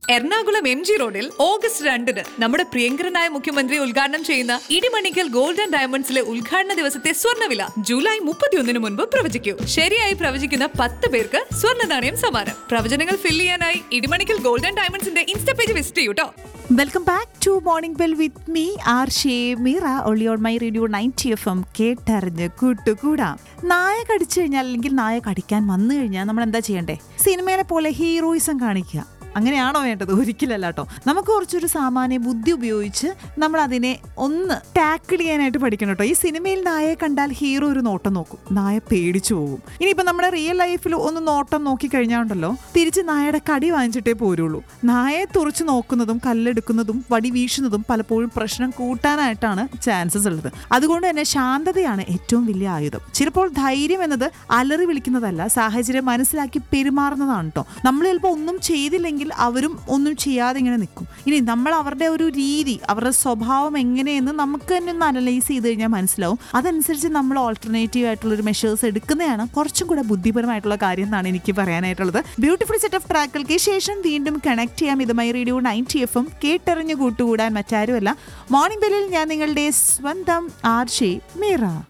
Ernakulam MG റോഡിൽ August 2 നമ്മുടെ പ്രിയങ്കരനായ മുഖ്യമന്ത്രി ഉദ്ഘാടനം ചെയ്യുന്ന ഇടിമണിക്കൽ ഗോൾഡ് ആൻഡ് ഡയമണ്ട്സിലെ ഉദ്ഘാടന ദിവസത്തെ സ്വർണ്ണവില ജൂലൈ 31 മുൻപ് പ്രവചിക്കൂ. ശരിയായി പ്രവചിക്കുന്ന 10 പേർക്ക് സ്വർണ്ണ നാണയം സമ്മാനം. പ്രവചനങ്ങൾ ഫിൽ ചെയ്യാനായി Idimannickal gold and ഡയമണ്ട്സിന്റെ insta page visit ചെയ്യൂട്ടോ. Welcome back to morning bell with me ആർഷേ Meera ഒളി ഓൺ മൈ റേഡിയോ 90 FM. കേട്ടറിഞ്ഞ് കൂട്ടുകൂടാം. നായ കടിച്ചു കഴിഞ്ഞാൽ അല്ലെങ്കിൽ നായ കടിക്കാൻ വന്നു കഴിഞ്ഞാൽ നമ്മൾ എന്താ ചെയ്യണ്ടേ? സിനിമയിലെ പോലെ ഹീറോയിസം കാണിക്കുക, അങ്ങനെയാണോ വേണ്ടത്? ഒരിക്കലല്ല കേട്ടോ. നമുക്ക് കുറച്ചൊരു സാമാന്യ ബുദ്ധി ഉപയോഗിച്ച് നമ്മൾ അതിനെ ഒന്ന് ടാക്കിൾ ചെയ്യാനായിട്ട് പഠിക്കണം കേട്ടോ. ഈ സിനിമയിൽ നായയെ കണ്ടാൽ ഹീറോ ഒരു നോട്ടം നോക്കും, നായ പേടിച്ചു പോകും. ഇനിയിപ്പോൾ നമ്മുടെ റിയൽ ലൈഫിൽ ഒന്ന് നോട്ടം നോക്കിക്കഴിഞ്ഞാൽ ഉണ്ടല്ലോ, തിരിച്ച് നായയുടെ കടി വാങ്ങിച്ചിട്ടേ പോരുള്ളൂ. നായയെ തുറച്ച് നോക്കുന്നതും കല്ലെടുക്കുന്നതും വടി വീശുന്നതും പലപ്പോഴും പ്രശ്നം കൂട്ടാനായിട്ടാണ് ചാൻസസ് ഉള്ളത്. അതുകൊണ്ട് തന്നെ ശാന്തതയാണ് ഏറ്റവും വലിയ ആയുധം. ചിലപ്പോൾ ധൈര്യം എന്നത് അലറി വിളിക്കുന്നതല്ല, സാഹചര്യം മനസ്സിലാക്കി പെരുമാറുന്നതാണ് കേട്ടോ. നമ്മൾ ചിലപ്പോൾ ഒന്നും ചെയ്തില്ലെങ്കിൽ അവരും ഒന്നും ചെയ്യാതെ ഇങ്ങനെ നിൽക്കും. ഇനി നമ്മൾ അവരുടെ ഒരു രീതി, അവരുടെ സ്വഭാവം എങ്ങനെയെന്ന് നമുക്ക് തന്നെ ഒന്ന് അനലൈസ് ചെയ്ത് കഴിഞ്ഞാൽ മനസ്സിലാവും. അതനുസരിച്ച് നമ്മൾ ഓൾട്ടർനേറ്റീവ് ആയിട്ടുള്ളൊരു മെഷേഴ്സ് എടുക്കുന്നതാണ് കുറച്ചും കൂടെ ബുദ്ധിപരമായിട്ടുള്ള കാര്യം എന്നാണ് എനിക്ക് പറയാനായിട്ടുള്ളത്. ബ്യൂട്ടിഫുൾ സെറ്റ് ഓഫ് ട്രാക്കുകൾക്ക് ശേഷം വീണ്ടും കണക്ട് ചെയ്യാം. ഇത് മൈ റേഡിയോ 90 FM. കേട്ടറിഞ്ഞു കൂട്ടുകൂടാൻ മറ്റാരുമല്ല, മോർണിംഗ് ബെല്ലിൽ ഞാൻ നിങ്ങളുടെ സ്വന്തം ആർഷേ മീറ.